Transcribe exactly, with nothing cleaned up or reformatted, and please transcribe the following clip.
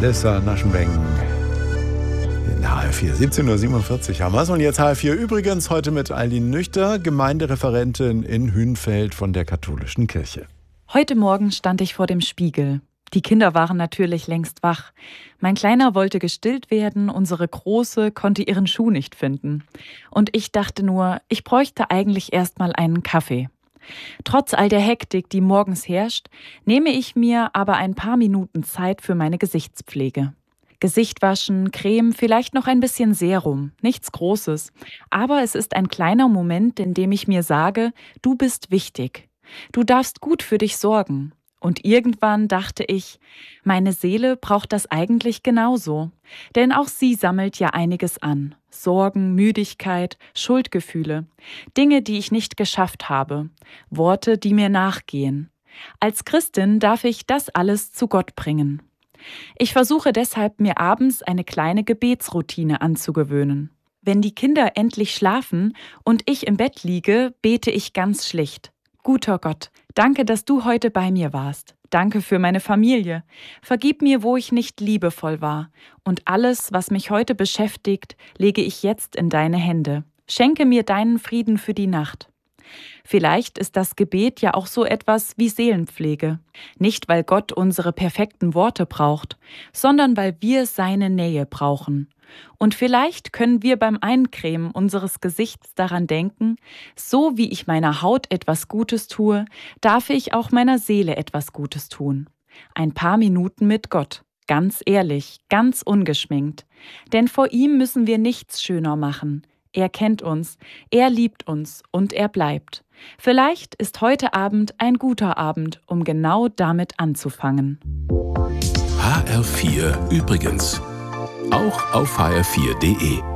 Alissa Naschenbeng in H R vier. siebzehn Uhr siebenundvierzig haben wir es. Und jetzt H R vier übrigens heute mit Eileen Nüchter, Gemeindereferentin in Hünfeld von der katholischen Kirche. Heute Morgen stand ich vor dem Spiegel. Die Kinder waren natürlich längst wach. Mein Kleiner wollte gestillt werden, unsere Große konnte ihren Schuh nicht finden. Und ich dachte nur, ich bräuchte eigentlich erst mal einen Kaffee. Trotz all der Hektik, die morgens herrscht, nehme ich mir aber ein paar Minuten Zeit für meine Gesichtspflege. Gesicht waschen, Creme, vielleicht noch ein bisschen Serum, nichts Großes. Aber es ist ein kleiner Moment, in dem ich mir sage, du bist wichtig. Du darfst gut für dich sorgen. Und irgendwann dachte ich, meine Seele braucht das eigentlich genauso. Denn auch sie sammelt ja einiges an. Sorgen, Müdigkeit, Schuldgefühle. Dinge, die ich nicht geschafft habe. Worte, die mir nachgehen. Als Christin darf ich das alles zu Gott bringen. Ich versuche deshalb, mir abends eine kleine Gebetsroutine anzugewöhnen. Wenn die Kinder endlich schlafen und ich im Bett liege, bete ich ganz schlicht. Guter Gott, danke, dass du heute bei mir warst. Danke für meine Familie. Vergib mir, wo ich nicht liebevoll war. Und alles, was mich heute beschäftigt, lege ich jetzt in deine Hände. Schenke mir deinen Frieden für die Nacht. Vielleicht ist das Gebet ja auch so etwas wie Seelenpflege. Nicht, weil Gott unsere perfekten Worte braucht, sondern weil wir seine Nähe brauchen. Und vielleicht können wir beim Eincremen unseres Gesichts daran denken, so wie ich meiner Haut etwas Gutes tue, darf ich auch meiner Seele etwas Gutes tun. Ein paar Minuten mit Gott, ganz ehrlich, ganz ungeschminkt. Denn vor ihm müssen wir nichts schöner machen. Er kennt uns, er liebt uns und er bleibt. Vielleicht ist heute Abend ein guter Abend, um genau damit anzufangen. H R vier übrigens. Auch auf H R vier Punkt de.